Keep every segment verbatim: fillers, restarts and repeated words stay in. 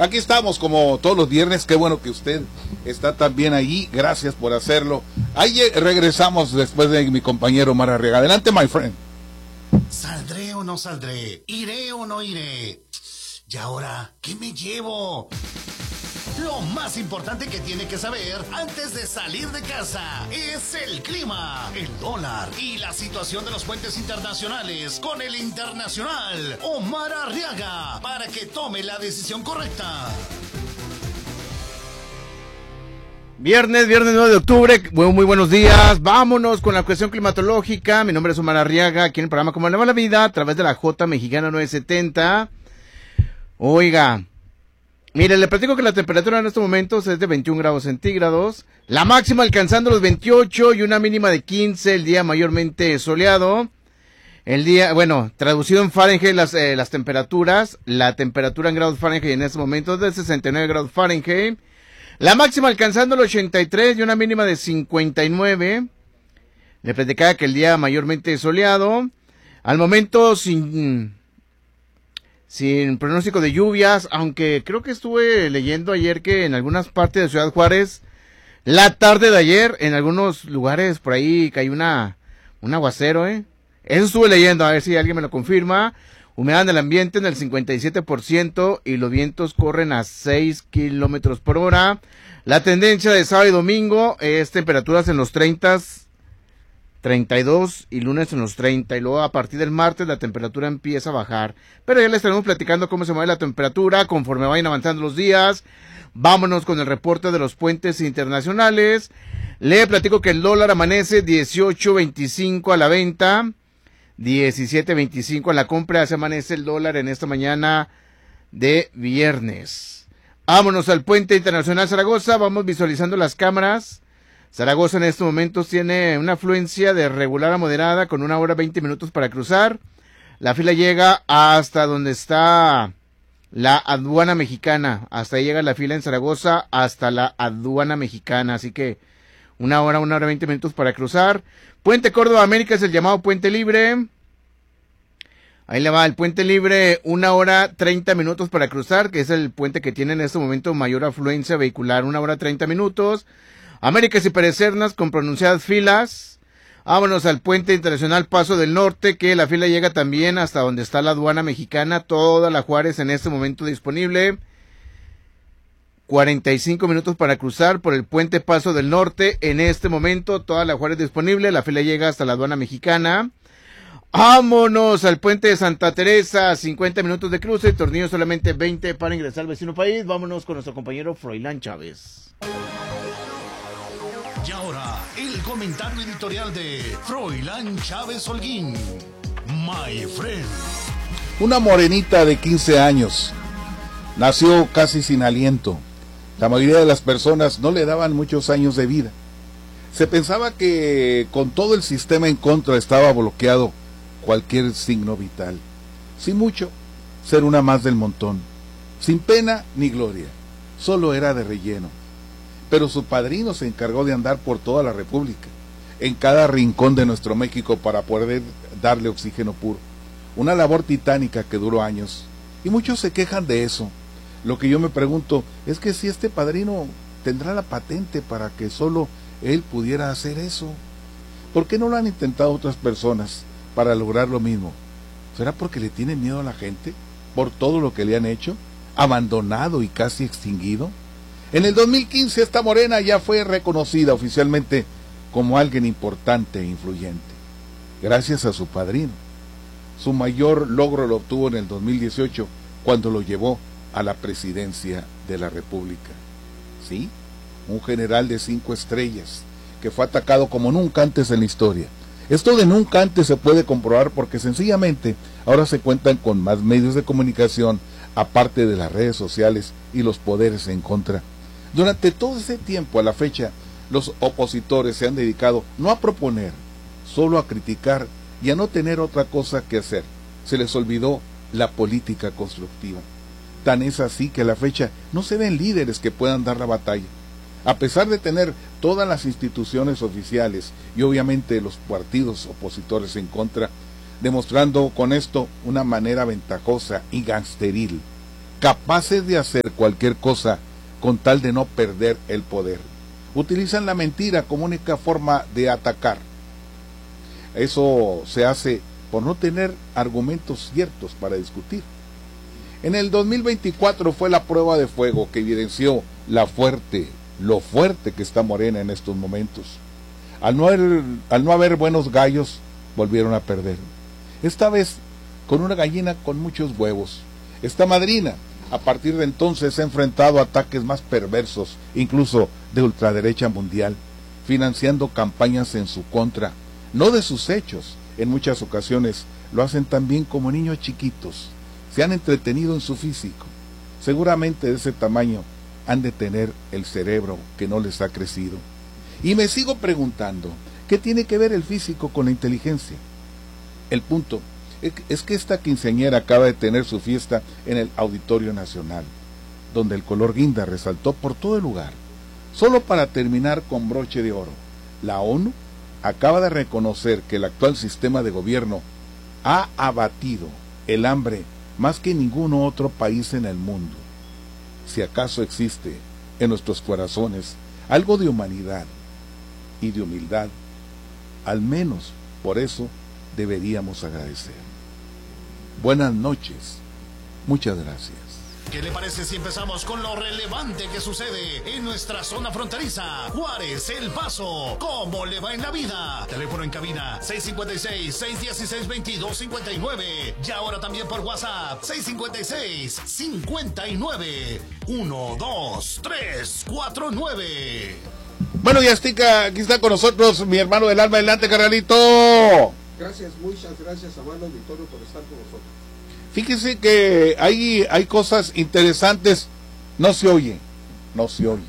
Aquí estamos como todos los viernes, qué bueno que usted está también ahí, gracias por hacerlo. Ahí regresamos después de mi compañero Omar Arriaga. Adelante, my friend. ¿Saldré o no saldré? ¿Iré o no iré? ¿Y ahora qué me llevo? Lo más importante que tiene que saber antes de salir de casa es el clima, el dólar y la situación de los puentes internacionales con el internacional Omar Arriaga para que tome la decisión correcta. Viernes, viernes nueve de octubre, muy, muy buenos días, vámonos con la cuestión climatológica. Mi nombre es Omar Arriaga, aquí en el programa Como le va la vida, a través de la J Mexicana novecientos setenta. Oiga, mire, le platico que la temperatura en estos momentos es de veintiún grados centígrados, la máxima alcanzando los veintiocho y una mínima de quince, el día mayormente soleado. El día, bueno, traducido en Fahrenheit las, eh, las temperaturas, la temperatura en grados Fahrenheit en estos momentos es de sesenta y nueve grados Fahrenheit, la máxima alcanzando los ochenta y tres y una mínima de cincuenta y nueve. Le platicaba que el día mayormente soleado, al momento sin... sin pronóstico de lluvias, aunque creo que estuve leyendo ayer que en algunas partes de Ciudad Juárez, la tarde de ayer, en algunos lugares por ahí cayó una, un aguacero, ¿eh? Eso estuve leyendo, a ver si alguien me lo confirma. Humedad en el ambiente en el cincuenta y siete por ciento y los vientos corren a seis kilómetros por hora. La tendencia de sábado y domingo es temperaturas en los treinta, treinta y dos y lunes en los treinta, y luego a partir del martes la temperatura empieza a bajar, pero ya les estaremos platicando cómo se mueve la temperatura conforme vayan avanzando los días. Vámonos con el reporte de los puentes internacionales. Le platico que el dólar amanece dieciocho veinticinco a la venta, diecisiete veinticinco a la compra, se amanece el dólar en esta mañana de viernes. Vámonos al puente internacional Zaragoza, vamos visualizando las cámaras. Zaragoza en estos momentos tiene una afluencia de regular a moderada con una hora veinte minutos para cruzar. La fila llega hasta donde está la aduana mexicana. Hasta ahí llega la fila en Zaragoza hasta la aduana mexicana. Así que una hora, una hora veinte minutos para cruzar. Puente Córdoba América es el llamado Puente Libre. Ahí le va el Puente Libre, una hora treinta minutos para cruzar, que es el puente que tiene en este momento mayor afluencia vehicular. Una hora treinta minutos. Américas y Perecernas con pronunciadas filas. Vámonos al Puente Internacional Paso del Norte, que la fila llega también hasta donde está la aduana mexicana. Toda la Juárez en este momento disponible. cuarenta y cinco minutos para cruzar por el Puente Paso del Norte. En este momento toda la Juárez disponible. La fila llega hasta la aduana mexicana. Vámonos al Puente de Santa Teresa. cincuenta minutos de cruce. Tornillo solamente veinte para ingresar al vecino país. Vámonos con nuestro compañero Froilán Chávez. Y ahora, el comentario editorial de Froilán Chávez Holguín. My friend. Una morenita de quince años. Nació casi sin aliento. La mayoría de las personas no le daban muchos años de vida. Se pensaba que con todo el sistema en contra estaba bloqueado cualquier signo vital. Sin mucho, ser una más del montón. Sin pena ni gloria. Solo era de relleno. Pero su padrino se encargó de andar por toda la República, en cada rincón de nuestro México para poder darle oxígeno puro. Una labor titánica que duró años, y muchos se quejan de eso. Lo que yo me pregunto es que si este padrino tendrá la patente para que solo él pudiera hacer eso, ¿por qué no lo han intentado otras personas para lograr lo mismo? ¿Será porque le tienen miedo a la gente? ¿Por todo lo que le han hecho? ¿Abandonado y casi extinguido? En el dos mil quince esta morena ya fue reconocida oficialmente como alguien importante e influyente, gracias a su padrino. Su mayor logro lo obtuvo en el dos mil dieciocho, cuando lo llevó a la presidencia de la República. Sí, un general de cinco estrellas, que fue atacado como nunca antes en la historia. Esto de nunca antes se puede comprobar porque sencillamente ahora se cuentan con más medios de comunicación, aparte de las redes sociales y los poderes en contra. Durante todo ese tiempo a la fecha, los opositores se han dedicado no a proponer, solo a criticar y a no tener otra cosa que hacer. Se les olvidó la política constructiva. Tan es así que a la fecha no se ven líderes que puedan dar la batalla. A pesar de tener todas las instituciones oficiales y obviamente los partidos opositores en contra, demostrando con esto una manera ventajosa y gangsteril capaces de hacer cualquier cosa con tal de no perder el poder. Utilizan la mentira como única forma de atacar. Eso se hace por no tener argumentos ciertos para discutir. En el dos mil veinticuatro fue la prueba de fuego que evidenció la fuerte, lo fuerte que está Morena en estos momentos. Al no haber, al no haber buenos gallos, volvieron a perder. Esta vez con una gallina con muchos huevos. Esta madrina, a partir de entonces, se ha enfrentado a ataques más perversos, incluso de ultraderecha mundial, financiando campañas en su contra, no de sus hechos. En muchas ocasiones lo hacen también como niños chiquitos. Se han entretenido en su físico. Seguramente de ese tamaño han de tener el cerebro que no les ha crecido. Y me sigo preguntando, ¿qué tiene que ver el físico con la inteligencia? El punto es que esta quinceañera acaba de tener su fiesta en el Auditorio Nacional, donde el color guinda resaltó por todo el lugar. Solo para terminar con broche de oro, la ONU acaba de reconocer que el actual sistema de gobierno ha abatido el hambre más que ningún otro país en el mundo. Si acaso existe en nuestros corazones algo de humanidad y de humildad, al menos por eso deberíamos agradecer. Buenas noches, muchas gracias. ¿Qué le parece si empezamos con lo relevante que sucede en nuestra zona fronteriza? Juárez, El Paso, ¿cómo le va en la vida? Teléfono en cabina seis cinco seis, seis uno seis, dos dos cinco nueve y ahora también por WhatsApp seis cinco seis, cinco nueve, uno dos tres cuatro nueve. Bueno, ya está, aquí está con nosotros mi hermano del alma. Adelante, carnalito. Gracias, muchas gracias, amado auditorio, por estar con nosotros. Fíjese que hay, hay cosas interesantes. No se oye, no se oye.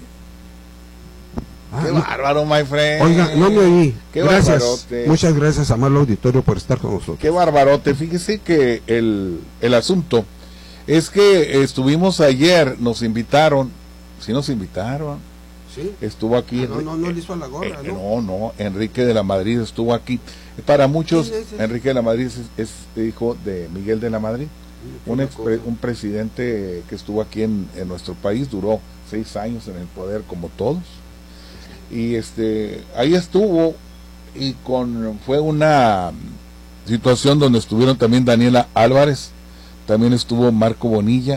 Ah, Qué no, bárbaro, my friend. Oiga, no me oí. Qué gracias, barbarote. Muchas gracias, amado auditorio, por estar con nosotros. Qué barbarote. Fíjese que el, el asunto es que estuvimos ayer, nos invitaron, sí nos invitaron. ¿Sí? Estuvo aquí. Ah, no, no, no le hizo a la gorra, eh, ¿no? No, no, Enrique de la Madrid estuvo aquí. Para muchos, es Enrique de la Madrid es, es hijo de Miguel de la Madrid, sí, un, expre, un presidente que estuvo aquí en, en nuestro país, duró seis años en el poder como todos. Y este ahí estuvo, y con fue una situación donde estuvieron también Daniela Álvarez, también estuvo Marco Bonilla,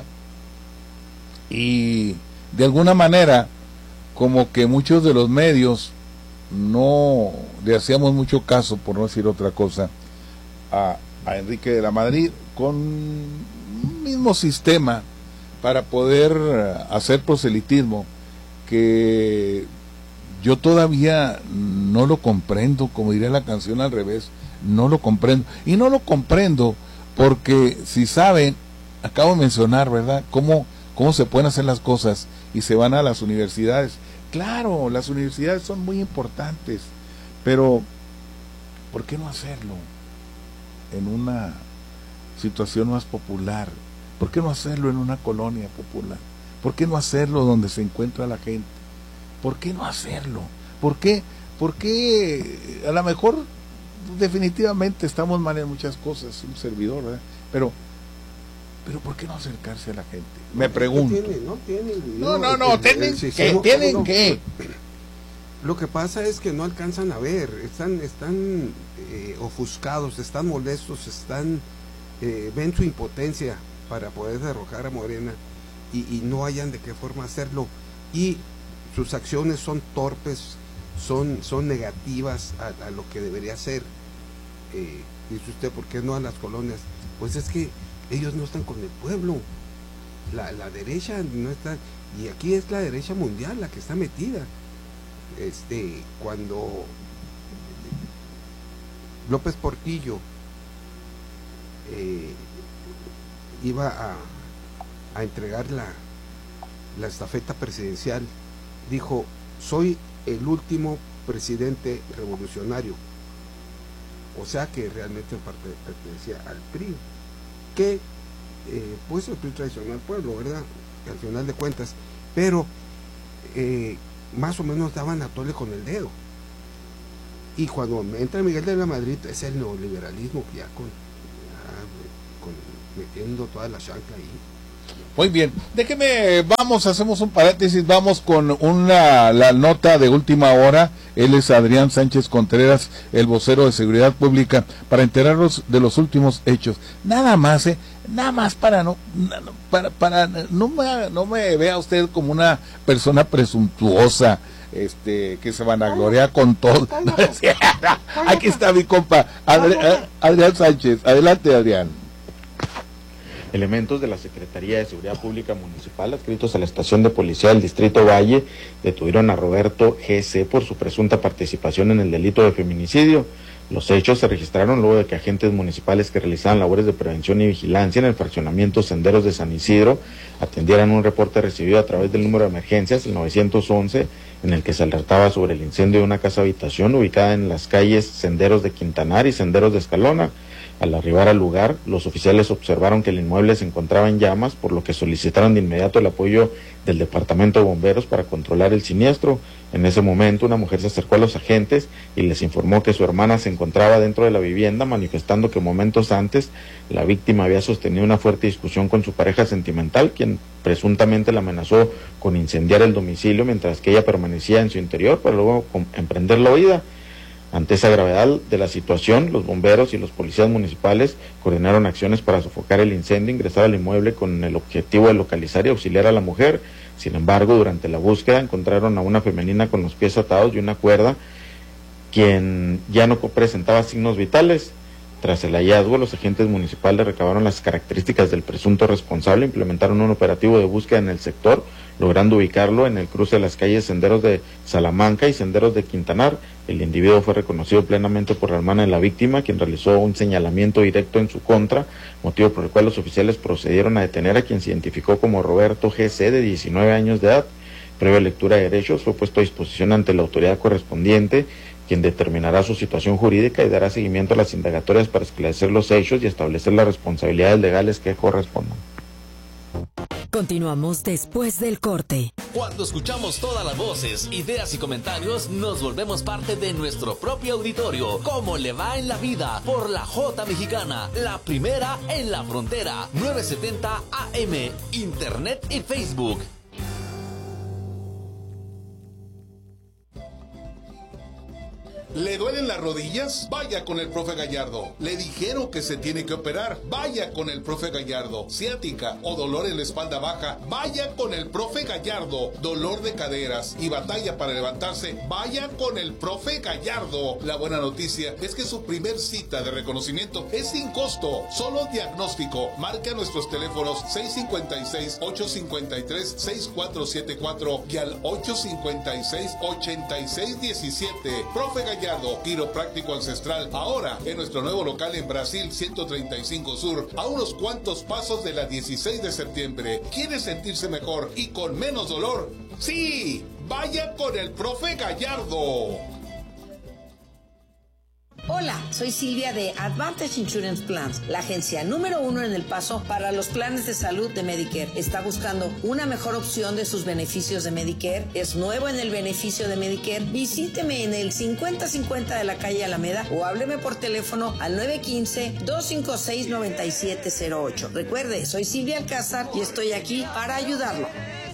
y de alguna manera como que muchos de los medios no le hacíamos mucho caso, por no decir otra cosa, a, a Enrique de la Madrid, con un mismo sistema para poder hacer proselitismo que yo todavía no lo comprendo, como diría la canción al revés, no lo comprendo. Y no lo comprendo porque, si saben, acabo de mencionar, ¿verdad?, cómo, cómo se pueden hacer las cosas y se van a las universidades. Claro, las universidades son muy importantes, pero ¿por qué no hacerlo en una situación más popular? ¿Por qué no hacerlo en una colonia popular? ¿Por qué no hacerlo donde se encuentra la gente? ¿Por qué no hacerlo? ¿Por qué? Porque a lo mejor definitivamente estamos mal en muchas cosas, un servidor, ¿verdad? Pero Pero ¿por qué no acercarse a la gente? Me pregunto. Tiene, no, tiene, no, no, no, tienen que, tienen que. Lo que pasa es que no alcanzan a ver, están, están eh, ofuscados, están molestos, están eh, ven su impotencia para poder derrocar a Morena y, y no hayan de qué forma hacerlo. Y sus acciones son torpes, son, son negativas a, a lo que debería ser. Eh, dice usted, ¿por qué no a las colonias? Pues es que ellos no están con el pueblo, la, la derecha no está, y aquí es la derecha mundial la que está metida. Este, cuando López Portillo eh, iba a, a entregar la, la estafeta presidencial, dijo: soy el último presidente revolucionario, o sea que realmente pertenecía al P R I, que eh, pues el P R I traicionó al pueblo, ¿verdad?, al final de cuentas, pero eh, más o menos daban a tole con el dedo. Y cuando entra Miguel de la Madrid, es el neoliberalismo ya con, ya, con metiendo toda la chancla ahí. Muy bien, déjeme, vamos, hacemos un paréntesis, vamos con una la nota de última hora. Él es Adrián Sánchez Contreras, el vocero de Seguridad Pública, para enterarnos de los últimos hechos. Nada más, eh, nada más para no, para, para no me, no me vea usted como una persona presuntuosa, este, que se vanagloria con todo. Aquí está mi compa Adri- Adrián Sánchez. Adelante, Adrián. Elementos de la Secretaría de Seguridad Pública Municipal adscritos a la estación de policía del Distrito Valle detuvieron a Roberto G C por su presunta participación en el delito de feminicidio. Los hechos se registraron luego de que agentes municipales que realizaban labores de prevención y vigilancia en el fraccionamiento Senderos de San Isidro atendieran un reporte recibido a través del número de emergencias, el novecientos once, en el que se alertaba sobre el incendio de una casa habitación ubicada en las calles Senderos de Quintanar y Senderos de Escalona. Al arribar al lugar, los oficiales observaron que el inmueble se encontraba en llamas, por lo que solicitaron de inmediato el apoyo del Departamento de Bomberos para controlar el siniestro. En ese momento, una mujer se acercó a los agentes y les informó que su hermana se encontraba dentro de la vivienda, manifestando que momentos antes la víctima había sostenido una fuerte discusión con su pareja sentimental, quien presuntamente la amenazó con incendiar el domicilio mientras que ella permanecía en su interior para luego emprender la huida. Ante esa gravedad de la situación, los bomberos y los policías municipales coordinaron acciones para sofocar el incendio, ingresar al inmueble con el objetivo de localizar y auxiliar a la mujer. Sin embargo, durante la búsqueda encontraron a una femenina con los pies atados y una cuerda, quien ya no presentaba signos vitales. Tras el hallazgo, los agentes municipales recabaron las características del presunto responsable, implementaron un operativo de búsqueda en el sector, logrando ubicarlo en el cruce de las calles Senderos de Salamanca y Senderos de Quintanar. El individuo fue reconocido plenamente por la hermana de la víctima, quien realizó un señalamiento directo en su contra, motivo por el cual los oficiales procedieron a detener a quien se identificó como Roberto G C, de diecinueve años de edad. Previa lectura de derechos, fue puesto a disposición ante la autoridad correspondiente, quien determinará su situación jurídica y dará seguimiento a las indagatorias para esclarecer los hechos y establecer las responsabilidades legales que correspondan. Continuamos después del corte. Cuando escuchamos todas las voces, ideas y comentarios, nos volvemos parte de nuestro propio auditorio. ¿Cómo le va en la vida? Por la J Mexicana, la primera en la frontera. novecientos setenta A M, Internet y Facebook. ¿Le duelen las rodillas? Vaya con el profe Gallardo. ¿Le dijeron que se tiene que operar? Vaya con el profe Gallardo. ¿Ciática o dolor en la espalda baja? Vaya con el profe Gallardo. ¿Dolor de caderas y batalla para levantarse? Vaya con el profe Gallardo. La buena noticia es que su primer cita de reconocimiento es sin costo. Solo diagnóstico. Marca nuestros teléfonos seis cinco seis, ocho cinco tres, seis cuatro siete cuatro y al ocho cinco seis, ocho seis uno siete. Profe Gallardo, quiropráctico ancestral, ahora en nuestro nuevo local en Brasil ciento treinta y cinco Sur, a unos cuantos pasos de la dieciséis de septiembre. ¿Quiere sentirse mejor y con menos dolor? ¡Sí! ¡Vaya con el profe Gallardo! Hola, soy Silvia de Advantage Insurance Plans, la agencia número uno en El Paso para los planes de salud de Medicare. ¿Está buscando una mejor opción de sus beneficios de Medicare? ¿Es nuevo en el beneficio de Medicare? Visíteme en el cincuenta cincuenta de la calle Alameda o hábleme por teléfono al nueve uno cinco, dos cinco seis, nueve siete cero ocho. Recuerde, soy Silvia Alcázar y estoy aquí para ayudarlo.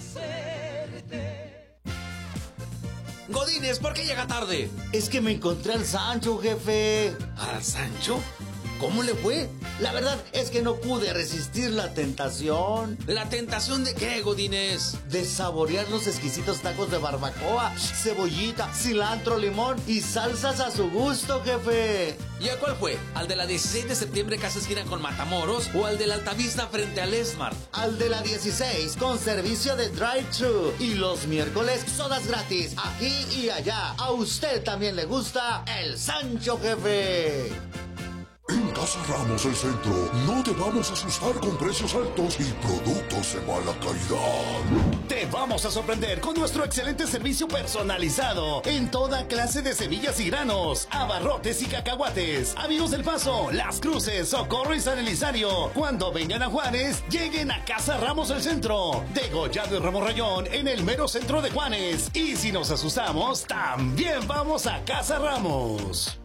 Godínez, ¿por qué llega tarde? Es que me encontré al Sancho, jefe. ¿Al Sancho? ¿Cómo le fue? La verdad es que no pude resistir la tentación. ¿La tentación de qué, Godínez? De saborear los exquisitos tacos de barbacoa, cebollita, cilantro, limón y salsas a su gusto, jefe. ¿Y a cuál fue? ¿Al de la dieciséis de septiembre, casi esquina con Matamoros? ¿O al de la Altavista frente al Esmart? Al de la dieciséis, con servicio de drive-thru. Y los miércoles, sodas gratis, aquí y allá. A usted también le gusta el Sancho, jefe. En Casa Ramos El Centro no te vamos a asustar con precios altos y productos de mala calidad. Te vamos a sorprender con nuestro excelente servicio personalizado en toda clase de semillas y granos, abarrotes y cacahuates. Amigos del Paso, Las Cruces, Socorro y San Elizario, cuando vengan a Juárez, lleguen a Casa Ramos El Centro, Degollado y Ramos Rayón en el mero centro de Juárez. Y si nos asustamos, también vamos a Casa Ramos.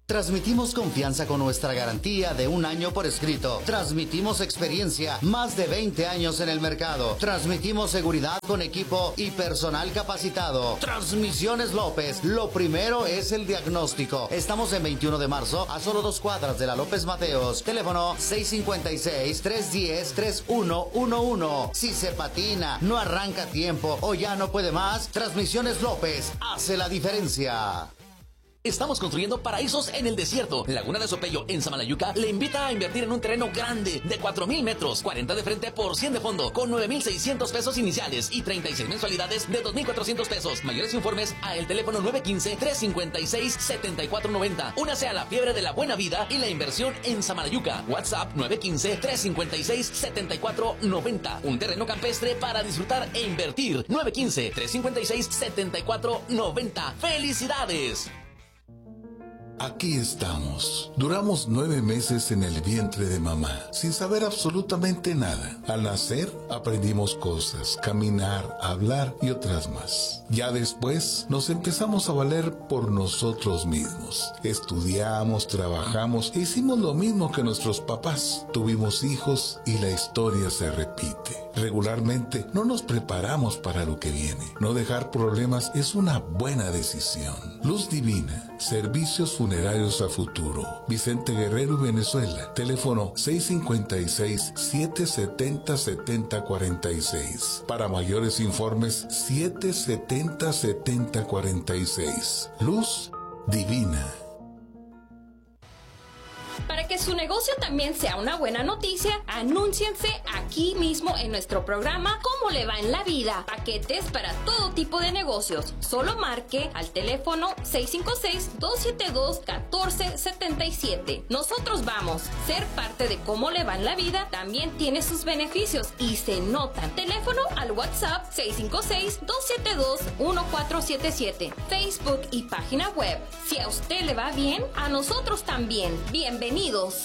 Transmitimos confianza con nuestra garantía de un año por escrito. Transmitimos experiencia, más de veinte años en el mercado. Transmitimos seguridad con equipo y personal capacitado. Transmisiones López, lo primero es el diagnóstico. Estamos en veintiuno de marzo, a solo dos cuadras de la López Mateos. Teléfono seis cinco seis, tres uno cero, tres uno uno uno. Si se patina, no arranca a tiempo o ya no puede más, Transmisiones López hace la diferencia. Estamos construyendo paraísos en el desierto. Laguna de Sopeyo, en Samalayuca, le invita a invertir en un terreno grande de cuatro mil metros, cuarenta de frente por cien de fondo, con nueve mil seiscientos pesos iniciales y treinta y seis mensualidades de dos mil cuatrocientos pesos. Mayores informes a el teléfono nueve uno cinco, tres cinco seis, siete cuatro nueve cero. Únase a la fiebre de la buena vida y la inversión en Samalayuca. WhatsApp nueve uno cinco, tres cinco seis, siete cuatro nueve cero. Un terreno campestre para disfrutar e invertir. nueve uno cinco, tres cinco seis, siete cuatro nueve cero. ¡Felicidades! Aquí estamos. Duramos nueve meses en el vientre de mamá, sin saber absolutamente nada. Al nacer, aprendimos cosas, caminar, hablar y otras más. Ya después, nos empezamos a valer por nosotros mismos. Estudiamos, trabajamos e hicimos lo mismo que nuestros papás. Tuvimos hijos y la historia se repite. Regularmente, no nos preparamos para lo que viene. No dejar problemas es una buena decisión. Luz Divina, servicios funerarios a futuro. Vicente Guerrero, Venezuela. Teléfono seis cinco seis, siete siete cero, siete cero cuatro seis. Para mayores informes, siete siete cero, siete cero cuatro seis. Luz Divina. Para que su negocio también sea una buena noticia, anúnciense aquí mismo en nuestro programa ¿Cómo le va en la vida? Paquetes para todo tipo de negocios. Solo marque al teléfono seis cinco seis, dos siete dos, uno cuatro siete siete. Nosotros vamos. Ser parte de ¿Cómo le va en la vida? También tiene sus beneficios y se notan. Teléfono al WhatsApp seis cinco seis, dos siete dos, uno cuatro siete siete. Facebook y página web. Si a usted le va bien, a nosotros también. Bienvenidos.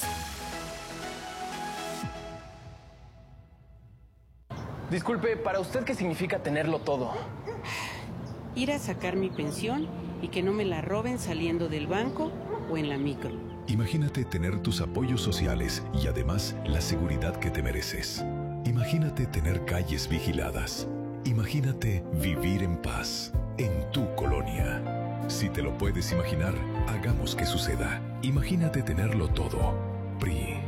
Disculpe, ¿para usted qué significa tenerlo todo? Ir a sacar mi pensión y que no me la roben saliendo del banco o en la micro. Imagínate tener tus apoyos sociales y además la seguridad que te mereces. Imagínate tener calles vigiladas. Imagínate vivir en paz en tu colonia. Si te lo puedes imaginar, hagamos que suceda. Imagínate tenerlo todo. P R I.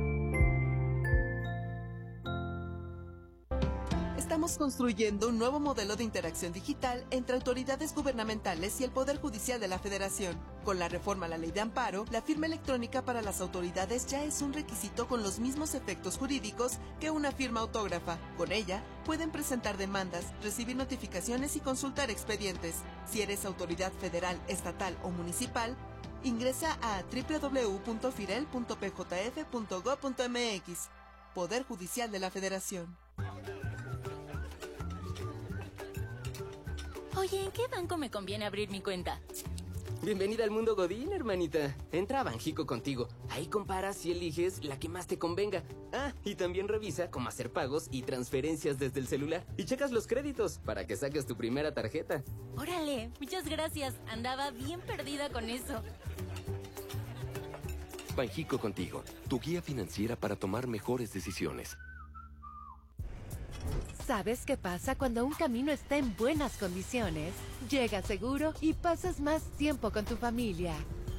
Estamos construyendo un nuevo modelo de interacción digital entre autoridades gubernamentales y el Poder Judicial de la Federación. Con la reforma a la Ley de Amparo, la firma electrónica para las autoridades ya es un requisito con los mismos efectos jurídicos que una firma autógrafa. Con ella, pueden presentar demandas, recibir notificaciones y consultar expedientes. Si eres autoridad federal, estatal o municipal, ingresa a doble u doble u doble u punto firel punto p j f punto gob punto m x. Poder Judicial de la Federación. Oye, ¿en qué banco me conviene abrir mi cuenta? Bienvenida al mundo Godín, hermanita. Entra a Banjico Contigo. Ahí comparas y eliges la que más te convenga. Ah, y también revisa cómo hacer pagos y transferencias desde el celular. Y checas los créditos para que saques tu primera tarjeta. Órale, muchas gracias. Andaba bien perdida con eso. Banjico Contigo, tu guía financiera para tomar mejores decisiones. ¿Sabes qué pasa cuando un camino está en buenas condiciones? Llega seguro y pasas más tiempo con tu familia.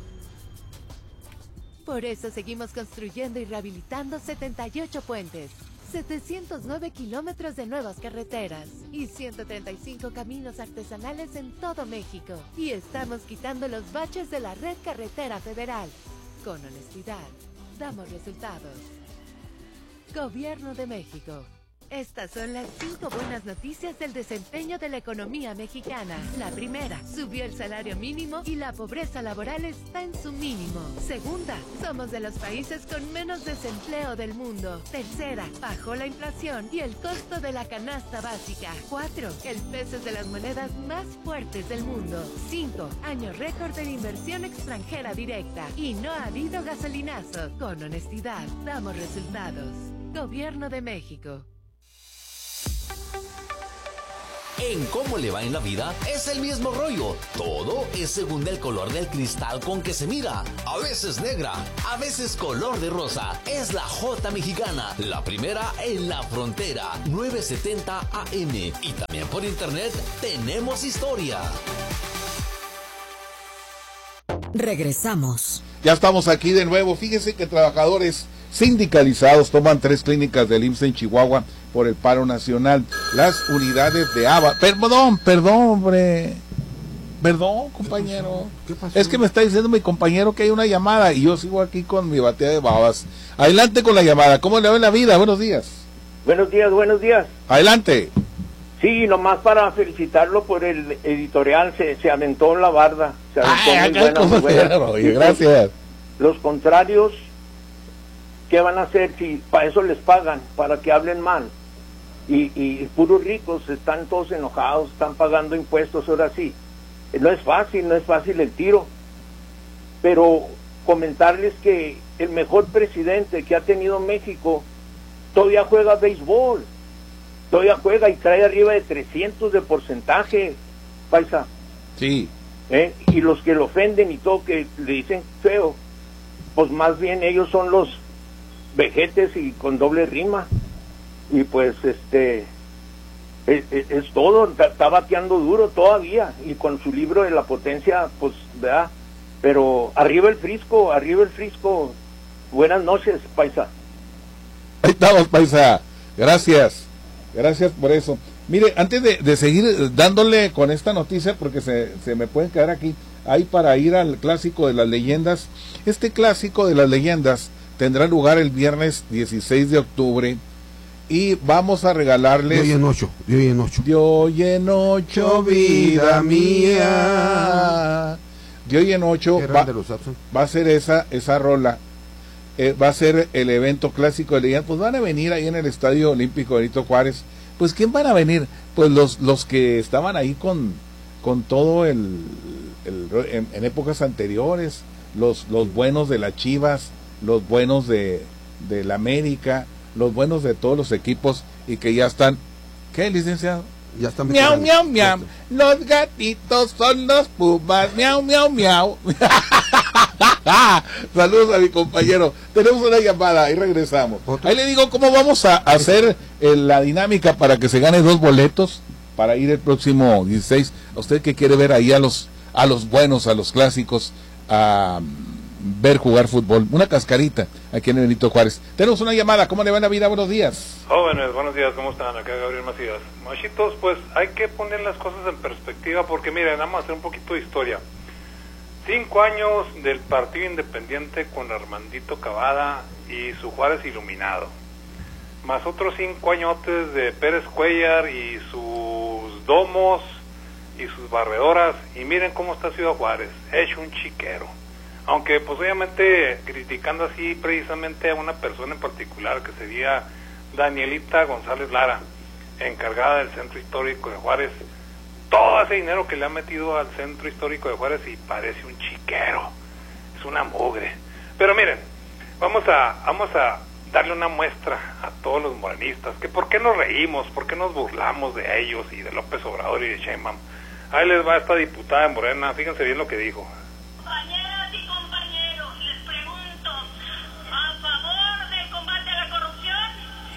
Por eso seguimos construyendo y rehabilitando setenta y ocho puentes, setecientos nueve kilómetros de nuevas carreteras y ciento treinta y cinco caminos artesanales en todo México. Y estamos quitando los baches de la red carretera federal. Con honestidad, damos resultados. Gobierno de México. Estas son las cinco buenas noticias del desempeño de la economía mexicana. La primera, subió el salario mínimo y la pobreza laboral está en su mínimo. Segunda, somos de los países con menos desempleo del mundo. Tercera, bajó la inflación y el costo de la canasta básica. Cuatro, el peso es de las monedas más fuertes del mundo. Cinco, año récord de inversión extranjera directa. Y no ha habido gasolinazo. Con honestidad, damos resultados. Gobierno de México. En Cómo le va en la vida es el mismo rollo. Todo es según el color del cristal con que se mira. A veces negra, a veces color de rosa. Es la J Mexicana, la primera en la frontera, nueve setenta A M. Y también por internet tenemos historia. Regresamos. Ya estamos aquí de nuevo. Fíjese que trabajadores sindicalizados toman tres clínicas del I M S S en Chihuahua por el paro nacional. Las unidades de A B A. Perdón, perdón, hombre. Perdón, compañero. ¿Qué pasó? Es que me está diciendo mi compañero que hay una llamada y yo sigo aquí con mi batea de babas. Adelante con la llamada. ¿Cómo le va en la vida? Buenos días. Buenos días, buenos días. Adelante. Sí, nomás para felicitarlo por el editorial, se, se aventó la barda. Se aventó Ay, muy buena, muy buena. Oye, gracias. Los contrarios, ¿qué van a hacer si para eso les pagan? Para que hablen mal. Y, y puros ricos están todos enojados, están pagando impuestos ahora sí. No es fácil, no es fácil el tiro. Pero comentarles que el mejor presidente que ha tenido México todavía juega béisbol. Todavía juega y trae arriba de trescientos de porcentaje, paisa. Sí. ¿Eh? Y los que lo ofenden y todo, que le dicen feo, pues más bien ellos son los vejetes y con doble rima. Y pues este es, es, es todo, está, está bateando duro todavía y con su libro de la potencia, pues, ¿verdad? Pero arriba el Frisco, arriba el Frisco. Buenas noches, paisa. Ahí estamos, paisa. Gracias. Gracias por eso. Mire, antes de, de seguir dándole con esta noticia, porque se, se me pueden quedar aquí, ahí para ir al clásico de las leyendas. Este clásico de las leyendas tendrá lugar el viernes dieciséis de octubre y vamos a regalarles... De hoy en ocho, de hoy en ocho. De hoy en ocho, vida mía. De hoy en ocho va, de los Abson? va a ser esa, esa rola. Eh, va a ser el evento clásico de leyendas. Pues van a venir ahí en el Estadio Olímpico Benito Juárez. Pues ¿quién van a venir? Pues los los que estaban ahí con con todo el, el en, en épocas anteriores, los los buenos de las Chivas, los buenos de de la América, los buenos de todos los equipos y que ya están. ¿Qué, licenciado? Ya están. Miau, miau, miau. Los gatitos son los pumas. Miau, miau, miau. Saludos a mi compañero. Tenemos una llamada y regresamos. ¿Otro? Ahí le digo cómo vamos a hacer eh, la dinámica para que se gane dos boletos para ir el próximo dieciséis. A usted que quiere ver ahí a los a los buenos, a los clásicos, a um, ver jugar fútbol. Una cascarita aquí en el Benito Juárez. Tenemos una llamada. ¿Cómo le va en la vida? Buenos días. Jóvenes, buenos días. ¿Cómo están? Acá Gabriel Macías. Machitos, pues hay que poner las cosas en perspectiva porque miren, vamos a hacer un poquito de historia. Cinco años del Partido Independiente con Armandito Cavada y su Juárez iluminado. Más otros cinco añotes de Pérez Cuellar y sus domos y sus barredoras. Y miren cómo está Ciudad Juárez, hecho un chiquero. Aunque pues obviamente criticando así precisamente a una persona en particular que sería Danielita González Lara, encargada del Centro Histórico de Juárez. Todo ese dinero que le ha metido al Centro Histórico de Juárez y parece un chiquero, es una mugre. Pero miren, vamos a vamos a darle una muestra a todos los morenistas, que por qué nos reímos, por qué nos burlamos de ellos y de López Obrador y de Sheinbaum. Ahí les va esta diputada de Morena, fíjense bien lo que dijo. Compañeras y compañeros, les pregunto, ¿a favor del combate a la corrupción?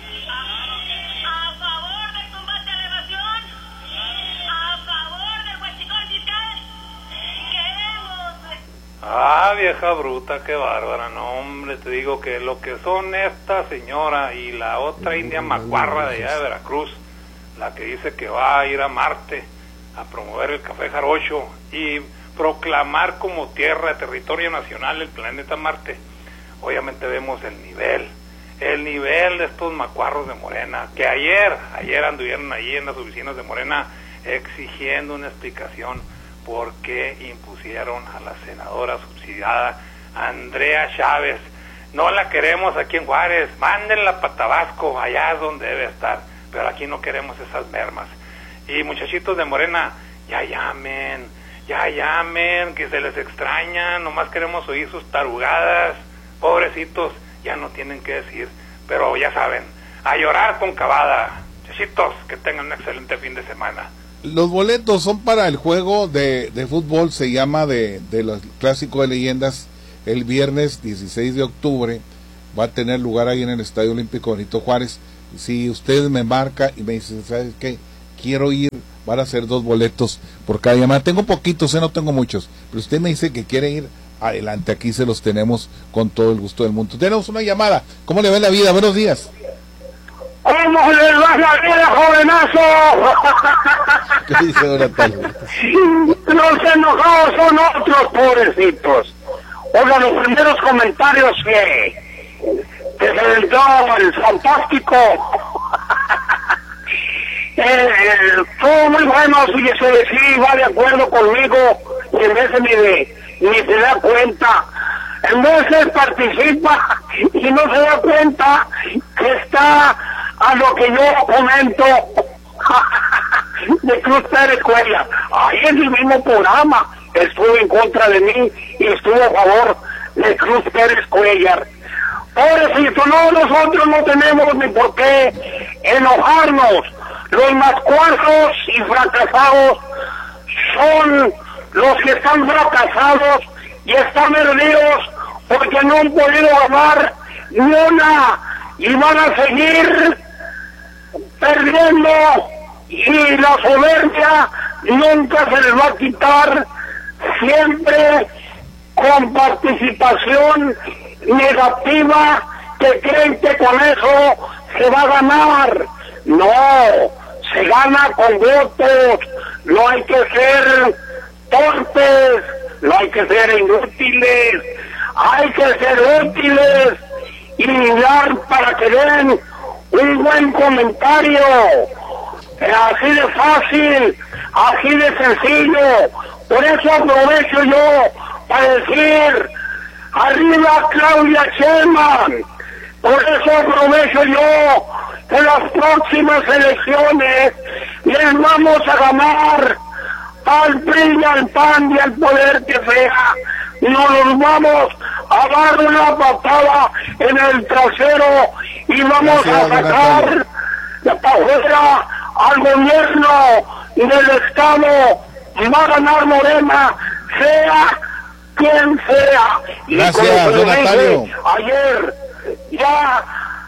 ¿A favor del combate a la evasión? ¿A favor del huachicol fiscal? Queremos... Ah, vieja bruta, qué bárbara, no hombre, te digo que lo que son esta señora y la otra india macuarra de allá de Veracruz, la que dice que va a ir a Marte a promover el café jarocho y proclamar como tierra, territorio nacional el planeta Marte. Obviamente vemos el nivel, el nivel de estos macuarros de Morena, que ayer, ayer anduvieron ahí en las oficinas de Morena exigiendo una explicación por qué impusieron a la senadora subsidiada Andrea Chávez. No la queremos aquí en Juárez, mándenla para Tabasco, allá es donde debe estar, pero aquí no queremos esas mermas. Y muchachitos de Morena, ya llamen, ya llamen, que se les extraña, nomás queremos oír sus tarugadas, pobrecitos, ya no tienen que decir, pero ya saben, a llorar con Cavada. Muchachitos, que tengan un excelente fin de semana. Los boletos son para el juego de, de fútbol, se llama de, de los clásicos de leyendas, el viernes dieciséis de octubre, va a tener lugar ahí en el Estadio Olímpico Benito Juárez. Si usted me marca y me dice, ¿sabes qué? Quiero ir, van a ser dos boletos por cada llamada. Tengo poquitos, eh, no tengo muchos, pero usted me dice que quiere ir, adelante, aquí se los tenemos con todo el gusto del mundo. Tenemos una llamada. ¿Cómo le va la vida? Buenos días. ¿Cómo le va la vida, jovenazo? ¿Qué dice don Natalio? Los enojados son otros, pobrecitos. Oiga, los primeros comentarios que, que se les dio el fantástico. eh, todo muy bueno, fíjese, sí, va de acuerdo conmigo, y en veces ni, de, ni se da cuenta. En veces participa y no se da cuenta que está a lo que yo comento de Cruz Pérez Cuellar. Ahí en el mismo programa estuvo en contra de mí y estuvo a favor de Cruz Pérez Cuellar. Pobrecito, no, nosotros no tenemos ni por qué enojarnos. Los más cuartos y fracasados son los que están fracasados y están perdidos porque no han podido ganar ni una y van a seguir perdiendo, y la soberbia nunca se les va a quitar, siempre con participación negativa, que creen que con eso se va a ganar. No, se gana con votos, no hay que ser torpes, no hay que ser inútiles, hay que ser útiles y dar para que den un buen comentario, así de fácil, así de sencillo. Por eso aprovecho yo para decir, arriba Claudia Sheinbaum. Por eso aprovecho yo que en las próximas elecciones les vamos a ganar al P R I y al P A N y al poder que sea. Nos los vamos a dar una patada en el trasero y vamos Gracias, a sacar de para afuera al gobierno del Estado. Va a ganar Morena, sea quien sea. Gracias, don Natalio. Ayer, ya,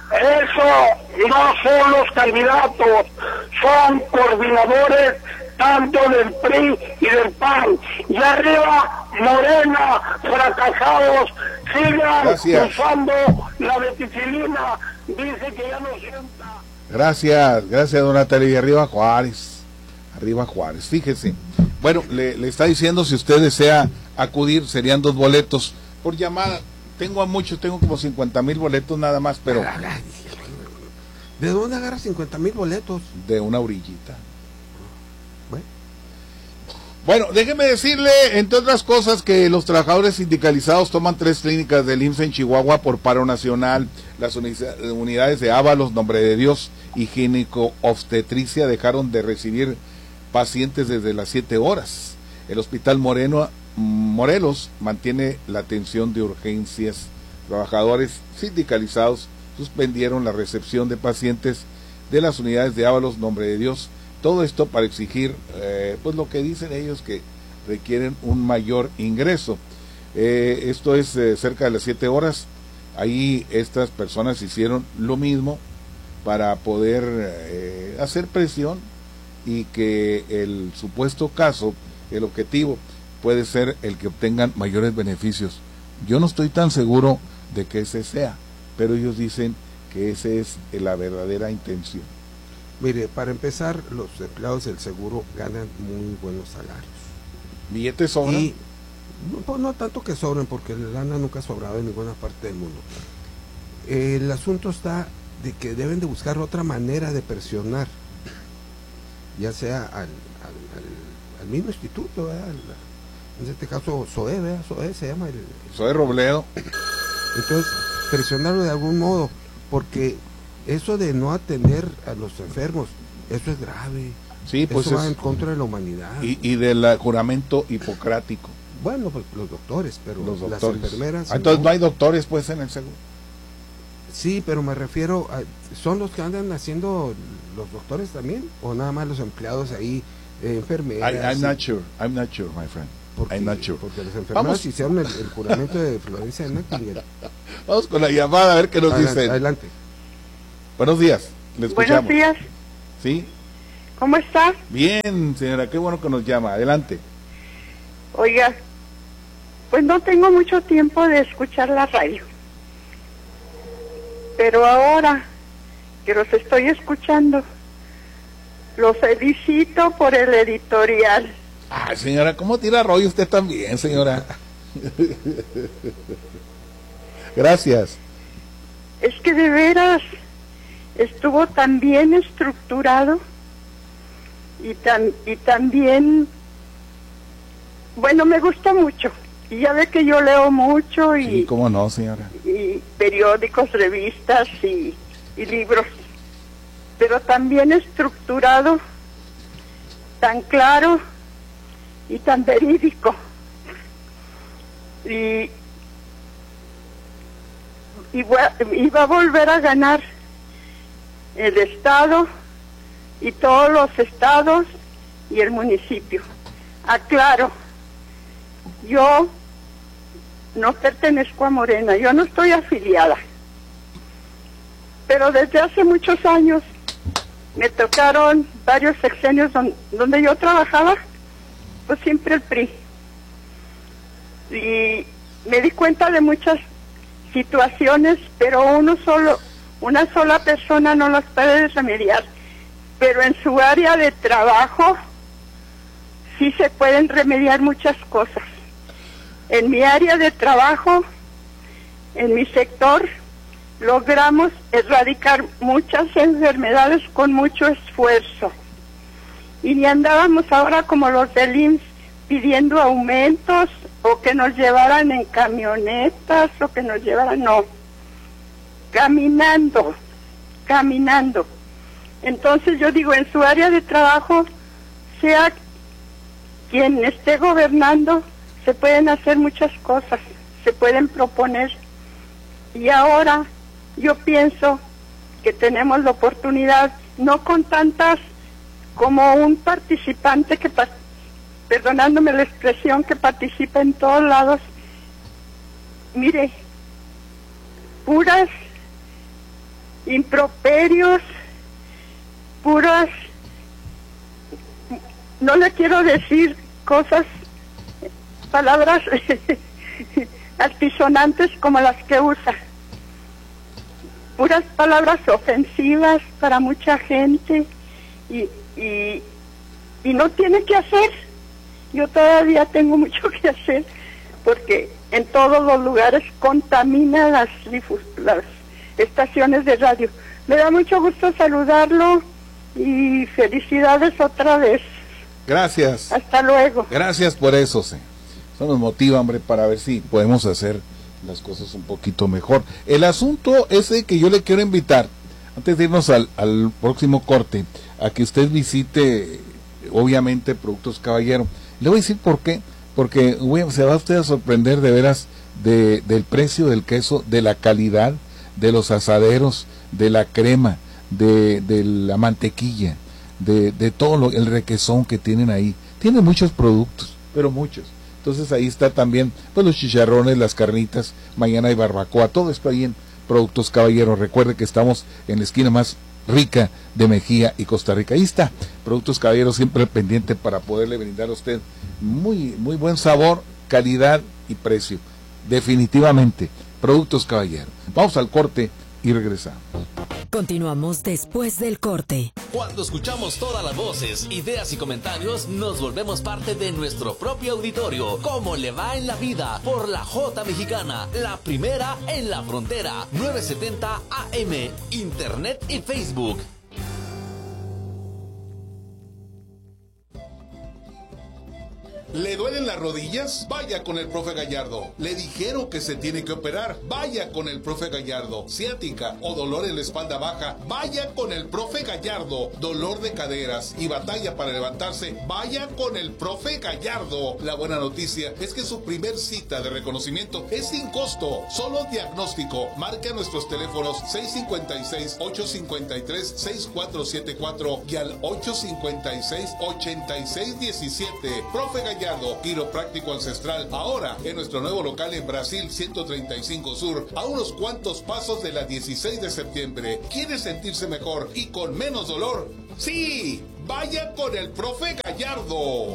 eso no son los candidatos, son coordinadores tanto del P R I y del P A N. Y arriba, Morena, fracasados, sigan Gracias. usando la beticilina, dice que ya no sienta. Gracias, gracias don Natalio. Y arriba Juárez, arriba Juárez, fíjese. Bueno, le, le está diciendo, si usted desea acudir, serían dos boletos por llamada. Tengo a muchos, tengo como cincuenta mil boletos nada más, pero... ¿De dónde agarra cincuenta mil boletos? De una orillita. Bueno. Bueno, déjeme decirle, entre otras cosas, que los trabajadores sindicalizados toman tres clínicas del I M S S en Chihuahua por paro nacional. Las unidades de Ábalos, Nombre de Dios y Gineco Obstetricia dejaron de recibir pacientes desde las siete horas. El Hospital Moreno, Morelos mantiene la atención de urgencias. Trabajadores sindicalizados suspendieron la recepción de pacientes de las unidades de Ábalos, Nombre de Dios. Todo esto para exigir, eh, pues lo que dicen ellos, que requieren un mayor ingreso. Eh, esto es eh, cerca de las siete horas. Ahí estas personas hicieron lo mismo para poder eh, hacer presión y que el supuesto caso, el objetivo, puede ser el que obtengan mayores beneficios. Yo no estoy tan seguro de que ese sea, pero ellos dicen que esa es la verdadera intención. Mire, para empezar, los empleados del seguro ganan muy buenos salarios. ¿Billetes sobran? Y, pues no tanto que sobren, porque la lana nunca ha sobrado en ninguna parte del mundo. El asunto está de que deben de buscar otra manera de presionar, ya sea al, al, al, al mismo instituto, ¿verdad? En este caso SOE, ¿verdad? SOE se llama el... SOE Robledo. Entonces, presionarlo de algún modo, porque eso de no atender a los enfermos, eso es grave. Sí, pues eso es, va en contra de la humanidad. Y, y del juramento hipocrático. Bueno, pues los doctores, pero los doctores. Las enfermeras... Ah, entonces no, no hay doctores pues en el seguro. Sí, pero me refiero a... ¿Son los que andan haciendo los doctores también? ¿O nada más los empleados ahí eh, enfermeras. I, I'm not sure, I'm not sure, my friend. Porque, I'm not sure. porque las enfermeras Vamos. hicieron el, el juramento de Florencia de Nightingale. Vamos con la llamada a ver qué nos Adelante, dicen. adelante. Buenos días, le escuchamos. Buenos días, ¿Sí? ¿cómo está? Bien, señora, qué bueno que nos llama. Adelante. Oiga, pues no tengo mucho tiempo de escuchar la radio, pero ahora que los estoy escuchando, los felicito por el editorial. Ay, señora, ¿cómo tira rollo usted también, señora? Gracias. Es que de veras estuvo tan bien estructurado y tan y también, bueno, me gusta mucho. Y ya ve que yo leo mucho y, Sí, cómo no, señora. y periódicos, revistas y, y libros, pero tan bien estructurado, tan claro y tan verídico. Y, y, va, y va a volver a ganar el estado y todos los estados y el municipio. Aclaro, yo no pertenezco a Morena, yo no estoy afiliada, pero desde hace muchos años me tocaron varios sexenios donde, donde yo trabajaba, pues siempre el P R I, y me di cuenta de muchas situaciones, pero uno solo, una sola persona no las puede remediar, pero en su área de trabajo sí se pueden remediar muchas cosas. En mi área de trabajo, en mi sector, logramos erradicar muchas enfermedades con mucho esfuerzo. Y ni andábamos ahora como los del I M S S pidiendo aumentos o que nos llevaran en camionetas o que nos llevaran, no. Caminando, caminando. Entonces yo digo, en su área de trabajo, sea quien esté gobernando, se pueden hacer muchas cosas, se pueden proponer. Y ahora yo pienso que tenemos la oportunidad, no con tantas como un participante que, perdonándome la expresión, que participa en todos lados. Mire, puras improperios, puras, no le quiero decir cosas, palabras altisonantes como las que usa, puras palabras ofensivas para mucha gente y, y, y no tiene que hacer. Yo todavía tengo mucho que hacer porque en todos los lugares contamina las, las estaciones de radio. Me da mucho gusto saludarlo y felicidades otra vez. Gracias. Hasta luego. Gracias por eso, señor. Eso nos motiva, hombre, para ver si podemos hacer las cosas un poquito mejor. El asunto ese que yo le quiero invitar, antes de irnos al, al próximo corte, a que usted visite, obviamente, Productos Caballero. Le voy a decir por qué. Porque güey, se va usted a sorprender de veras de, del precio del queso, de la calidad, de los asaderos, de la crema, de, de la mantequilla, de, de todo lo, el requesón que tienen ahí. Tienen muchos productos, pero muchos. Entonces ahí está también pues los chicharrones, las carnitas, mañana hay barbacoa, todo esto ahí en Productos Caballero. Recuerde que estamos en la esquina más rica de Mejía y Costa Rica. Ahí está, Productos Caballero, siempre pendiente para poderle brindar a usted muy, muy buen sabor, calidad y precio. Definitivamente, Productos Caballero. Vamos al corte y regresamos. Continuamos después del corte. Cuando escuchamos todas las voces, ideas y comentarios, nos volvemos parte de nuestro propio auditorio. ¿Cómo le va en la vida? Por la J Mexicana, la primera en la frontera. novecientos setenta A M, Internet y Facebook. ¿Le duelen las rodillas? Vaya con el profe Gallardo. ¿Le dijeron que se tiene que operar? Vaya con el profe Gallardo. ¿Ciática o dolor en la espalda baja? Vaya con el profe Gallardo. ¿Dolor de caderas y batalla para levantarse? Vaya con el profe Gallardo. La buena noticia es que su primer cita de reconocimiento es sin costo, solo diagnóstico. Marque a nuestros teléfonos seis cinco seis, ocho cinco tres, seis cuatro siete cuatro y al ocho cinco seis, ocho seis uno siete. Profe Gallardo, quiropráctico ancestral, ahora en nuestro nuevo local en Brasil ciento treinta y cinco Sur, a unos cuantos pasos de la dieciséis de septiembre. ¿Quiere sentirse mejor y con menos dolor? ¡Sí! ¡Vaya con el profe Gallardo!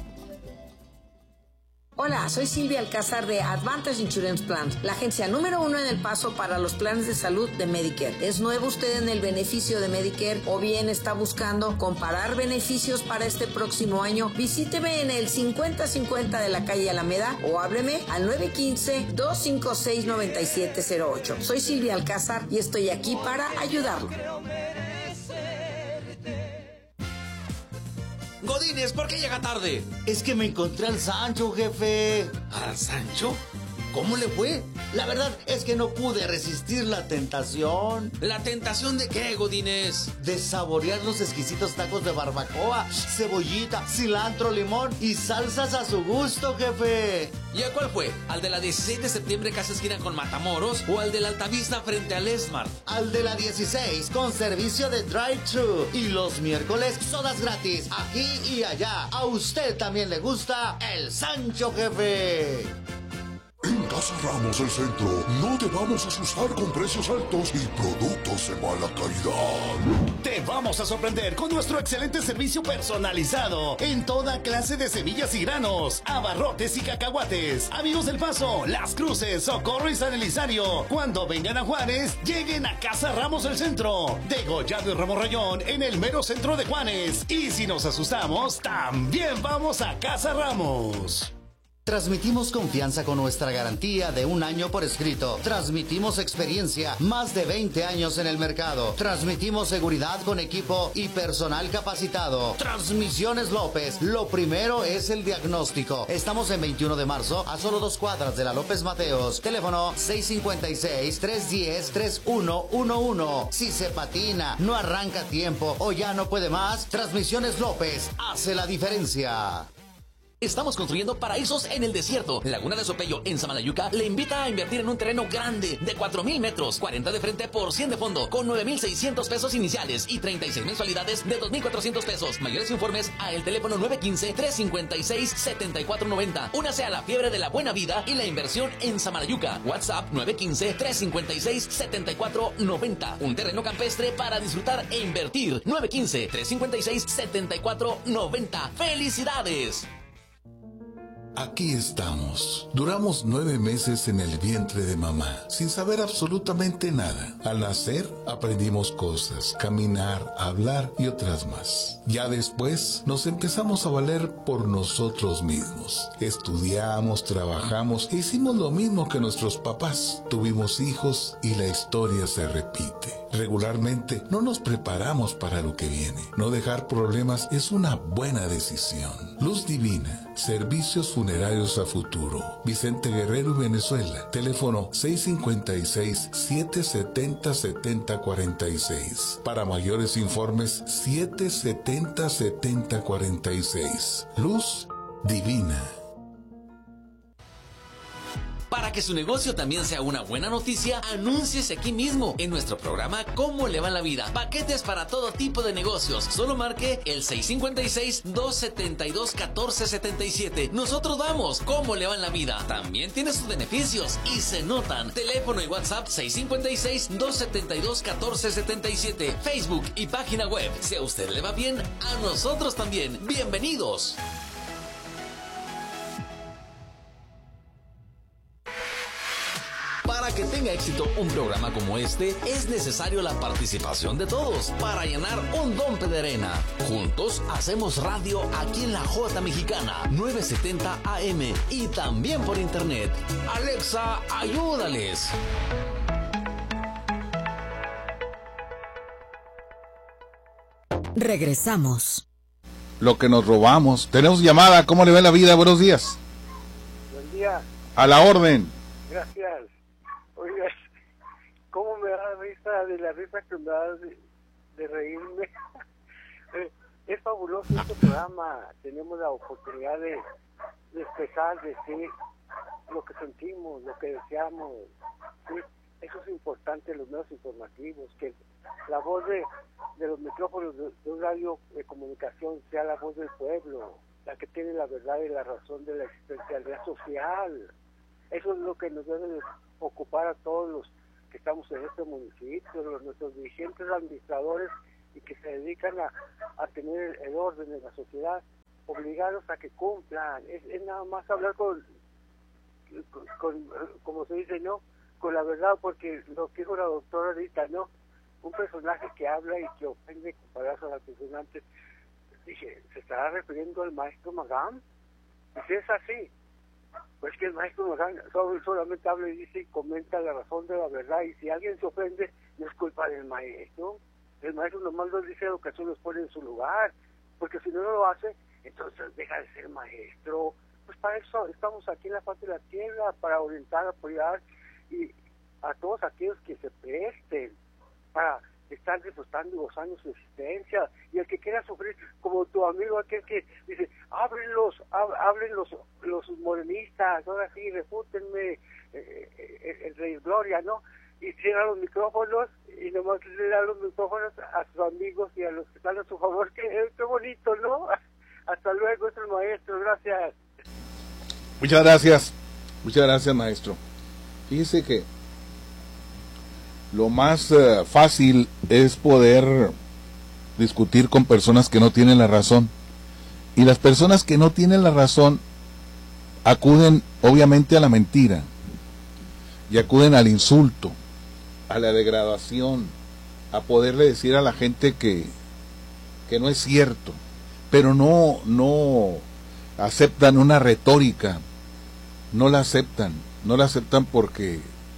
Hola, soy Silvia Alcázar de Advantage Insurance Plans, la agencia número uno en El Paso para los planes de salud de Medicare. ¿Es nuevo usted en el beneficio de Medicare o bien está buscando comparar beneficios para este próximo año? Visíteme en el cincuenta cincuenta de la calle Alameda o hábleme al nueve uno cinco, dos cinco seis, nueve siete cero ocho. Soy Silvia Alcázar y estoy aquí para ayudarlo. Godínez, ¿por qué llega tarde? Es que me encontré al Sancho, jefe. ¿Al Sancho? ¿Cómo le fue? La verdad es que no pude resistir la tentación. ¿La tentación de qué, Godínez? De saborear los exquisitos tacos de barbacoa, cebollita, cilantro, limón y salsas a su gusto, jefe. ¿Y a cuál fue? ¿Al de la dieciséis de septiembre casi esquina con Matamoros o al de la Altavista frente al Esmart? Al de la dieciséis con servicio de drive-thru y los miércoles sodas gratis aquí y allá. A usted también le gusta el Sancho, jefe. En Casa Ramos del Centro no te vamos a asustar con precios altos y productos de mala calidad. Te vamos a sorprender con nuestro excelente servicio personalizado en toda clase de semillas y granos, abarrotes y cacahuates. Amigos del Paso, Las Cruces, Socorro y San Elizario. Cuando vengan a Juárez, lleguen a Casa Ramos del Centro. Degollado y Ramos Rayón en el mero centro de Juárez. Y si nos asustamos, también vamos a Casa Ramos. Transmitimos confianza con nuestra garantía de un año por escrito. Transmitimos experiencia, más de veinte años en el mercado. Transmitimos seguridad con equipo y personal capacitado. Transmisiones López, lo primero es el diagnóstico. Estamos en veintiuno de marzo, a solo dos cuadras de la López Mateos. Teléfono seis cinco seis, tres uno cero, tres uno uno uno. Si se patina, no arranca a tiempo o ya no puede más, Transmisiones López hace la diferencia. Estamos construyendo paraísos en el desierto. Laguna de Sopello, en Samalayuca, le invita a invertir en un terreno grande de cuatro mil metros, cuarenta de frente por cien de fondo, con nueve mil seiscientos pesos iniciales y treinta y seis mensualidades de dos mil cuatrocientos pesos. Mayores informes a el teléfono nueve uno cinco, tres cinco seis, siete cuatro nueve cero. Únase a la fiebre de la buena vida y la inversión en Samalayuca. WhatsApp nueve uno cinco, tres cinco seis, siete cuatro nueve cero. Un terreno campestre para disfrutar e invertir. nueve uno cinco, tres cinco seis, siete cuatro nueve cero. ¡Felicidades! Aquí estamos. Duramos nueve meses en el vientre de mamá, sin saber absolutamente nada. Al nacer, aprendimos cosas, caminar, hablar y otras más. Ya después, nos empezamos a valer por nosotros mismos. Estudiamos, trabajamos e hicimos lo mismo que nuestros papás. Tuvimos hijos y la historia se repite. Regularmente, no nos preparamos para lo que viene. No dejar problemas es una buena decisión. Luz Divina, servicios funerarios a futuro. Vicente Guerrero y Venezuela. Teléfono seis cinco seis, siete siete cero, siete cero cuatro seis. Para mayores informes, siete siete cero, siete cero cuatro seis. Luz Divina. Para que su negocio también sea una buena noticia, anúnciese aquí mismo en nuestro programa ¿Cómo le va en la vida? Paquetes para todo tipo de negocios. Solo marque el seis cinco seis, dos siete dos, uno cuatro siete siete. Nosotros vamos ¿Cómo le va en la vida? También tiene sus beneficios y se notan. Teléfono y WhatsApp seis cinco seis, dos siete dos, uno cuatro siete siete. Facebook y página web. Si a usted le va bien, a nosotros también. Bienvenidos. Para que tenga éxito un programa como este, es necesario la participación de todos para llenar un dompe de arena. Juntos hacemos radio aquí en la J Mexicana, novecientos setenta A M y también por internet. Alexa, ayúdales. Regresamos. lo que nos robamos. Tenemos llamada, ¿cómo le va la vida? Buenos días. Buen día. A la orden. Gracias. Oiga, ¿cómo me da risa de la risa que me da de, de reírme? Es fabuloso este programa. Tenemos la oportunidad de, de expresar, de decir lo que sentimos, lo que deseamos. ¿Sí? Eso es importante en los medios informativos, que la voz de, de los micrófonos de, de un radio de comunicación sea la voz del pueblo, la que tiene la verdad y la razón de la existencialidad social. Eso es lo que nos debe de ocupar a todos los que estamos en este municipio, los nuestros dirigentes administradores y que se dedican a, a tener el orden de la sociedad, obligarlos a que cumplan. Es, es nada más hablar con, con, con, como se dice, ¿no?, con la verdad, porque lo que dijo la doctora ahorita, ¿no?, un personaje que habla y que ofende con palabras altisonantes. Dije, ¿se estará refiriendo al maestro Magán? Y si es así, pues que el maestro Magán solamente habla y dice y comenta la razón de la verdad, y si alguien se ofende, no es culpa del maestro. El maestro nomás nos dice educación, los pone en su lugar, porque si no lo hace, entonces deja de ser maestro. Pues para eso estamos aquí en la faz de la tierra, para orientar, apoyar y a todos aquellos que se presten para estar disfrutando y gozando su existencia. Y el que quiera sufrir, como tu amigo aquel que dice, háblenlos, hablen los, los morenistas, ahora sí, refútenme, eh, eh, el Rey Gloria, ¿no? Y cierra los micrófonos y nomás le da los micrófonos a sus amigos y a los que están a su favor. Qué, qué bonito, ¿no? Hasta luego, es el maestro, gracias. Muchas gracias, muchas gracias, maestro. Fíjese que lo más uh, fácil es poder discutir con personas que no tienen la razón. Y las personas que no tienen la razón acuden obviamente a la mentira y acuden al insulto, a la degradación, a poderle decir a la gente que, que no es cierto, pero no, no aceptan una retórica, no la aceptan, no la aceptan porque,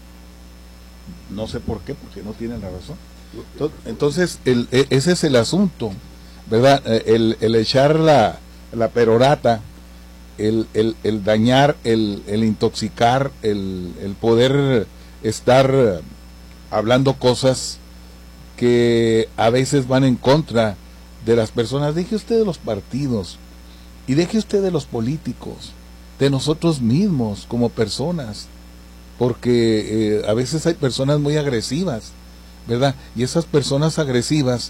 no sé por qué, porque no tienen la razón. Entonces, el, ese es el asunto, ¿verdad? El, el echar la, la perorata, el, el, el dañar, el, el intoxicar, el, el poder estar hablando cosas que a veces van en contra de las personas. Deje usted de los partidos y deje usted de los políticos, de nosotros mismos como personas, porque eh, a veces hay personas muy agresivas, ¿verdad? Y esas personas agresivas,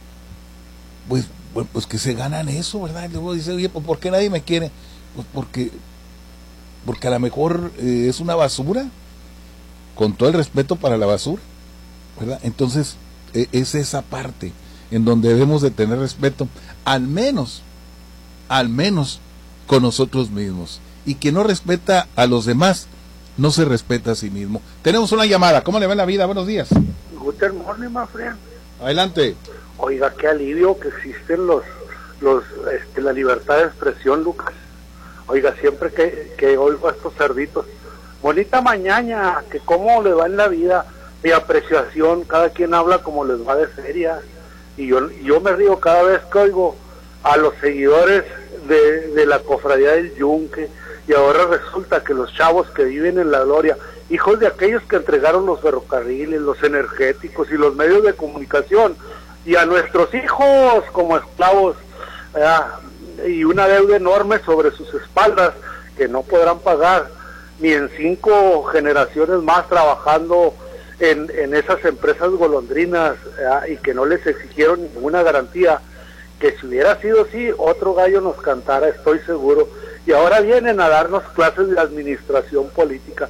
pues, pues, pues que se ganan eso, ¿verdad? Y luego dice, oye, pues, ¿por qué nadie me quiere? Pues porque, porque a lo mejor eh, es una basura, con todo el respeto para la basura, ¿verdad? Entonces, eh, es esa parte en donde debemos de tener respeto, al menos, al menos con nosotros mismos. Y quien no respeta a los demás, no se respeta a sí mismo. Tenemos una llamada, ¿cómo le va la vida? Buenos días. Good morning, my friend. Adelante. Oiga, qué alivio que existen los, los, este, la libertad de expresión, Lucas. Oiga, siempre que, que oigo a estos cerditos, bonita mañana, que cómo le va en la vida, mi apreciación, cada quien habla como les va de feria, y yo, yo me río cada vez que oigo a los seguidores de, de la cofradía del Yunque, y ahora resulta que los chavos que viven en la gloria, hijos de aquellos que entregaron los ferrocarriles, los energéticos y los medios de comunicación, y a nuestros hijos como esclavos, ¿verdad? Y una deuda enorme sobre sus espaldas que no podrán pagar ni en cinco generaciones más trabajando en, en esas empresas golondrinas, ¿verdad? Y que no les exigieron ninguna garantía, que si hubiera sido así, otro gallo nos cantara, estoy seguro. Y ahora vienen a darnos clases de administración política.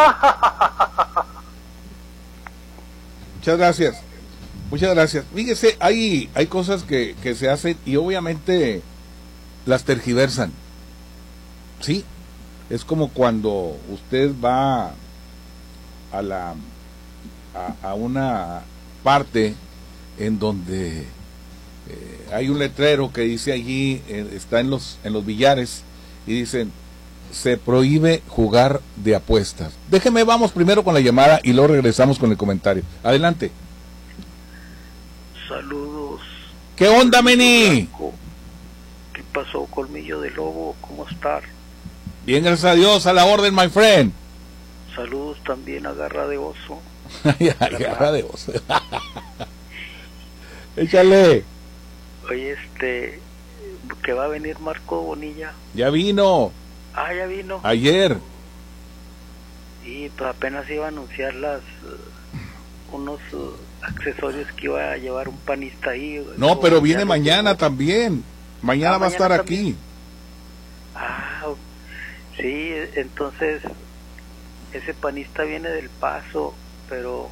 Muchas gracias. Muchas gracias. Fíjese, hay, hay cosas que, que se hacen y obviamente las tergiversan. Sí, es como cuando usted va a la a, a una parte en donde eh, hay un letrero que dice allí, eh, está en los en los billares, y dicen, se prohíbe jugar de apuestas. Déjeme, vamos primero con la llamada y luego regresamos con el comentario. Adelante. Saludos. ¿Qué onda, Meni? pasó, Colmillo de Lobo? ¿Cómo estar? Bien, gracias a Dios, a la orden, my friend. Saludos también a Garra de Oso. Garra de Oso. Échale. Oye, este, que va a venir Marco Bonilla. Ya vino. Ah, ya vino. Ayer. Y pues apenas iba a anunciar las uh, unos uh, accesorios que iba a llevar un panista ahí. No, Eso, pero viene mañana tengo. también. Mañana Ah, va a estar mañana aquí. Ah, sí, entonces ese panista viene del Paso, pero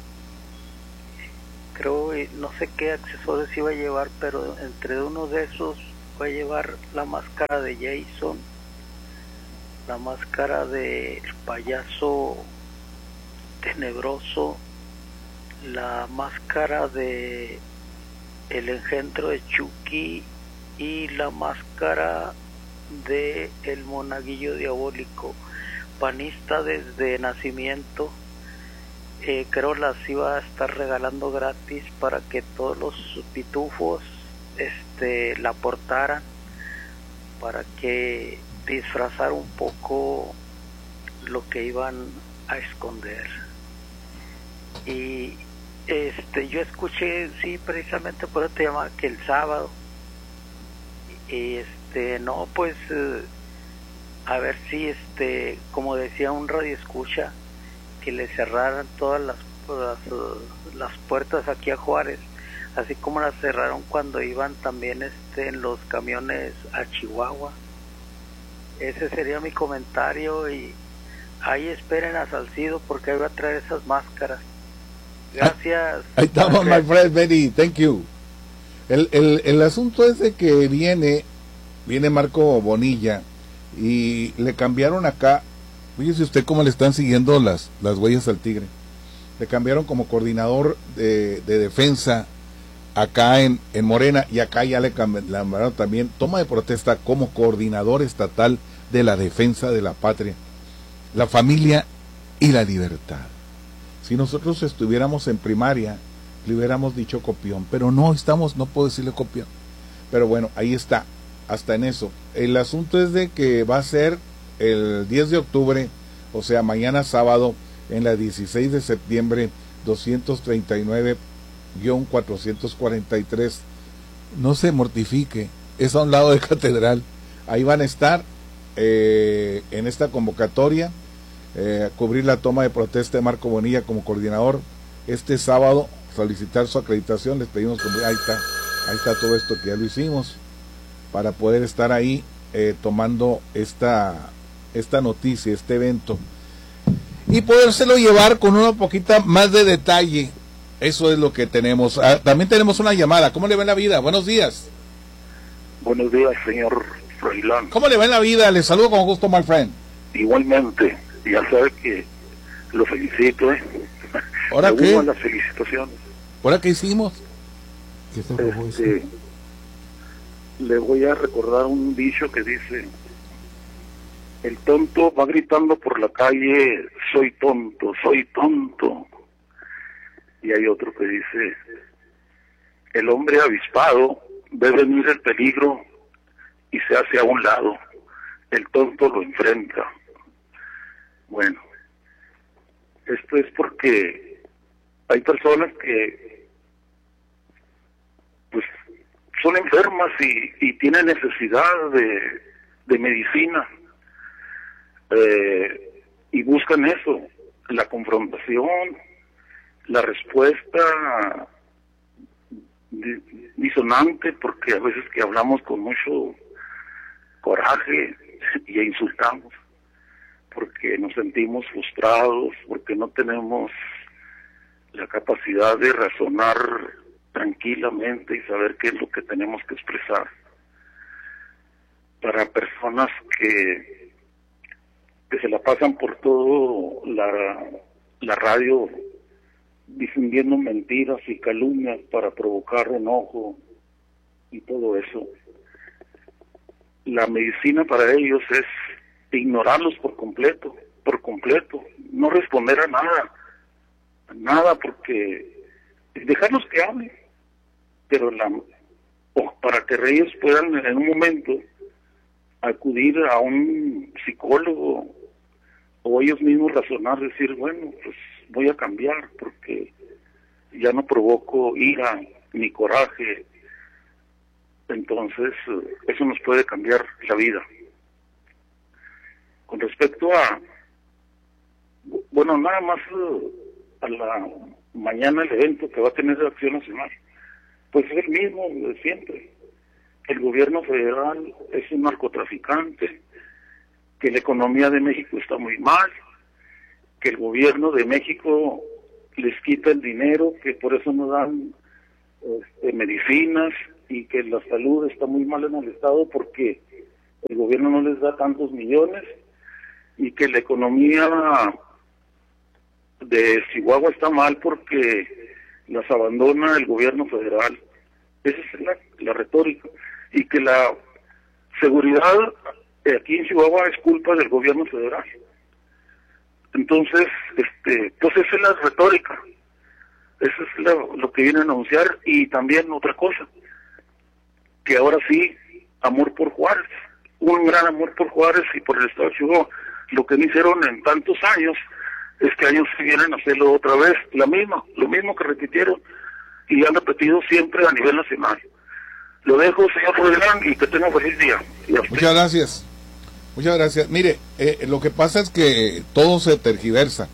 creo, no sé qué accesorios iba a llevar, pero entre uno de esos va a llevar la máscara de Jason, la máscara del payaso tenebroso, la máscara de el engendro de Chucky y la máscara de el monaguillo diabólico. Panista desde nacimiento. Eh, creo las iba a estar regalando gratis para que todos los pitufos este la portaran, para que disfrazar un poco lo que iban a esconder. Y este yo escuché, sí, precisamente por eso te llamaba, que el sábado, y este no pues eh, a ver si este como decía un radioescucha, que le cerraran todas las, las las puertas aquí a Juárez, así como las cerraron cuando iban también este en los camiones a Chihuahua. Ese sería mi comentario, y ahí esperen a Salcido porque ahí va a traer esas máscaras. Gracias. Ahí estamos, my friend Benny, thank you. El, el, el asunto es de que viene, viene Marco Bonilla y le cambiaron acá. Fíjese usted cómo le están siguiendo las, las huellas al tigre. Le cambiaron como coordinador de, de defensa acá en, en Morena, y acá ya le cambiaron también toma de protesta como coordinador estatal de la defensa de la patria, la familia y la libertad. Si nosotros estuviéramos en primaria, le hubiéramos dicho copión, pero no estamos, no puedo decirle copión. Pero bueno, ahí está, hasta en eso. El asunto es de que va a ser el diez de octubre, o sea, mañana sábado, en la dieciséis de septiembre, doscientos treinta y nueve guión cuatrocientos cuarenta y tres. No se mortifique, es a un lado de Catedral. Ahí van a estar eh, en esta convocatoria, eh, a cubrir la toma de protesta de Marco Bonilla como coordinador este sábado, solicitar su acreditación. Les pedimos que ahí está, ahí está todo esto que ya lo hicimos, para poder estar ahí eh, tomando esta esta noticia, este evento, y podérselo llevar con una poquita más de detalle. Eso es lo que tenemos. Ah, también tenemos una llamada. ¿Cómo le va en la vida? Buenos días. Buenos días, señor Froilán. ¿Cómo le va en la vida? Le saludo con gusto, my friend. Igualmente, ya sabe que lo felicito, ¿eh? ¿Ahora Me qué? uno a las felicitaciones. ¿Ahora qué hicimos? Este, le voy a recordar un dicho que dice: el tonto va gritando por la calle, soy tonto, soy tonto. Y hay otro que dice: el hombre avispado ve venir el peligro y se hace a un lado, el tonto lo enfrenta. Bueno, esto es porque hay personas que pues son enfermas y, y tienen necesidad de, de medicina, eh, y buscan eso, la confrontación, la respuesta disonante, porque a veces que hablamos con mucho coraje y insultamos, porque nos sentimos frustrados, porque no tenemos la capacidad de razonar tranquilamente y saber qué es lo que tenemos que expresar. Para personas que, que se la pasan por todo la, la radio difundiendo mentiras y calumnias para provocar enojo y todo eso, la medicina para ellos es ignorarlos por completo, por completo, no responder a nada, a nada, porque dejarlos que hablen, pero la, o para que ellos puedan en un momento acudir a un psicólogo o ellos mismos razonar, decir, bueno, pues voy a cambiar porque ya no provoco ira ni coraje. Entonces, eso nos puede cambiar la vida. Con respecto a, bueno, nada más a la mañana el evento que va a tener de Acción Nacional, pues es el mismo de siempre. El gobierno federal es un narcotraficante, que la economía de México está muy mal, que el gobierno de México les quita el dinero, que por eso no dan este, medicinas, y que la salud está muy mal en el estado porque el gobierno no les da tantos millones, y que la economía de Chihuahua está mal porque las abandona el gobierno federal. Esa es la, la retórica. Y que la seguridad aquí en Chihuahua es culpa del gobierno federal. Entonces, este, pues esa es la retórica. Eso es lo, lo que vienen a anunciar. Y también otra cosa, que ahora sí, amor por Juárez, un gran amor por Juárez y por el estado de Chihuahua. Lo que no hicieron en tantos años es que ellos vienen a hacerlo otra vez, la misma, lo mismo que repitieron y han repetido siempre a nivel nacional. Lo dejo, señor Rodríguez, y que tenga un feliz día. Muchas gracias. Muchas gracias. Mire, eh, lo que pasa es que todo se tergiversa.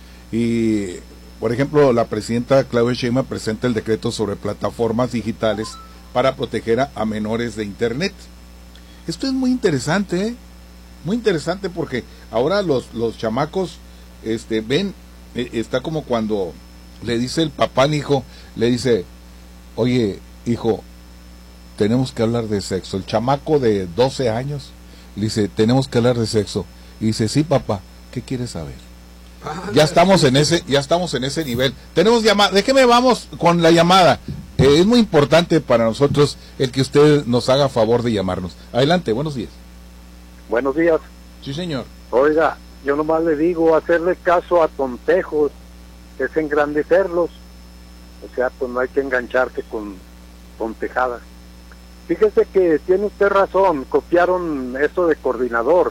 Y, por ejemplo, la presidenta Claudia Sheinbaum presenta el decreto sobre plataformas digitales para proteger a, a menores de Internet. Esto es muy interesante, ¿eh? Muy interesante porque ahora los, los chamacos este, ven, eh, está como cuando le dice el papá al hijo, le dice, oye, hijo, tenemos que hablar de sexo. El chamaco de doce años le dice, tenemos que hablar de sexo. Y dice, sí, papá, ¿qué quieres saber? Ah, ya estamos en ese, ya estamos en ese nivel. Tenemos llamada, déjeme vamos con la llamada. Eh, es muy importante para nosotros el que usted nos haga favor de llamarnos. Adelante, buenos días. Buenos días. Sí, señor. Oiga, yo nomás le digo, hacerle caso a tontejos es engrandecerlos. O sea, pues no hay que engancharse con tontejadas. Fíjese que tiene usted razón, copiaron eso de coordinador,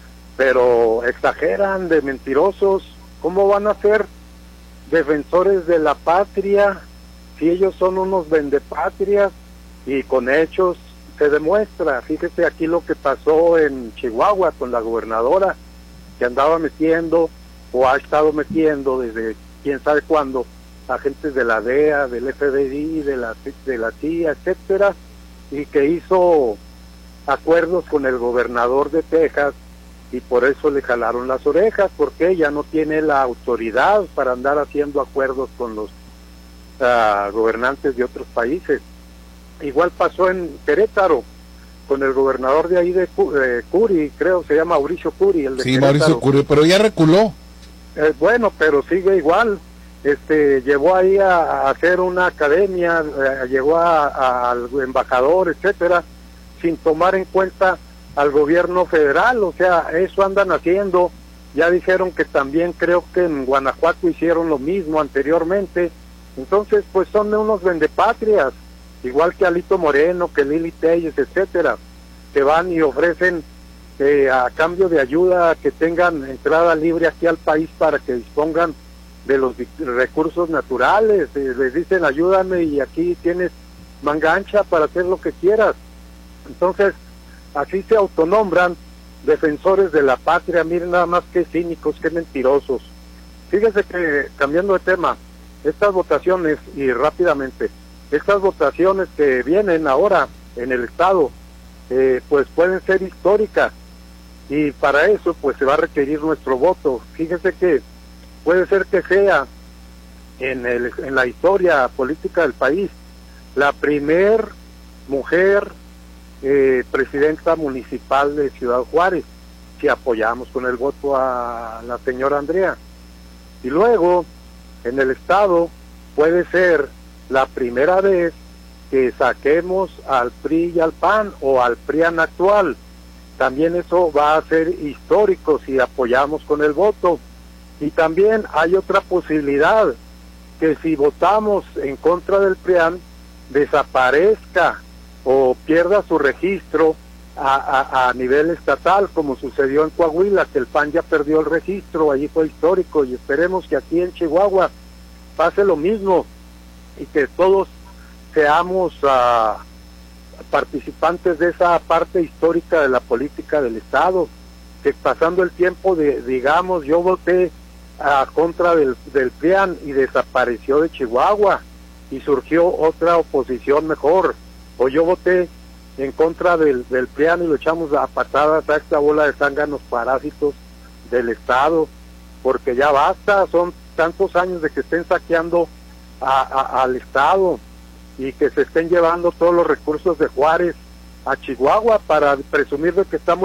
pero exageran de mentirosos. ¿Cómo van a ser defensores de la patria si ellos son unos vendepatrias? Y con hechos se demuestra. Fíjese aquí lo que pasó en Chihuahua con la gobernadora, que andaba metiendo o ha estado metiendo desde quién sabe cuándo agentes de la D E A, del F B I, de la de la C I A, etcétera, y que hizo acuerdos con el gobernador de Texas y por eso le jalaron las orejas, porque ella no tiene la autoridad para andar haciendo acuerdos con los uh, gobernantes de otros países. Igual pasó en Querétaro con el gobernador de ahí de eh, Curi, creo se llama Mauricio Curi, el de sí, Querétaro. Mauricio Curi, pero ya reculó. Eh, bueno, pero sigue igual. Este, llevó ahí a, a hacer una academia, eh, llegó a, a, al embajador, etcétera, sin tomar en cuenta al gobierno federal. O sea, eso andan haciendo. Ya dijeron que también creo que en Guanajuato hicieron lo mismo anteriormente. Entonces, pues son de unos vendepatrias, igual que Alito Moreno, que Lili Telles, etcétera, que van y ofrecen eh, a cambio de ayuda que tengan entrada libre aquí al país para que dispongan de los recursos naturales. Eh, les dicen ayúdame y aquí tienes manga ancha para hacer lo que quieras. Entonces así se autonombran defensores de la patria. Miren nada más que cínicos, que mentirosos. Fíjese que, cambiando de tema, estas votaciones, y rápidamente, estas votaciones que vienen ahora en el estado, eh, pues pueden ser históricas, y para eso pues se va a requerir nuestro voto. Fíjese que puede ser que sea en, el, en la historia política del país la primer mujer eh, presidenta municipal de Ciudad Juárez, si apoyamos con el voto a la señora Andrea. Y luego en el estado puede ser la primera vez que saquemos al P R I y al P A N, o al PRIAN actual. También eso va a ser histórico si apoyamos con el voto. Y también hay otra posibilidad, que si votamos en contra del PRIAN, desaparezca o pierda su registro a, a, a nivel estatal, como sucedió en Coahuila, que el P A N ya perdió el registro, allí fue histórico, y esperemos que aquí en Chihuahua pase lo mismo y que todos seamos uh, participantes de esa parte histórica de la política del Estado, que pasando el tiempo de, digamos, yo voté a contra del, del P R I A N y desapareció de Chihuahua y surgió otra oposición mejor, o yo voté en contra del, del P R I A N y lo echamos a patadas a esta bola de zánganos parásitos del Estado, porque ya basta, son tantos años de que estén saqueando a, a, al Estado y que se estén llevando todos los recursos de Juárez a Chihuahua para presumir de que estamos